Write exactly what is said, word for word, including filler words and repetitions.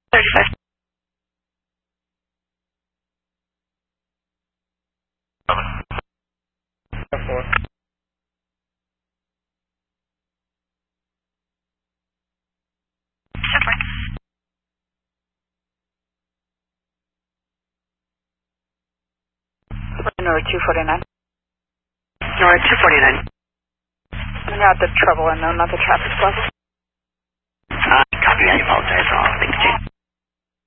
thirty-five. Four. Separate. Nora two forty-nine. Nora two forty-nine. Not the trouble unknown, not the traffic plus. Uh, copy, I apologize.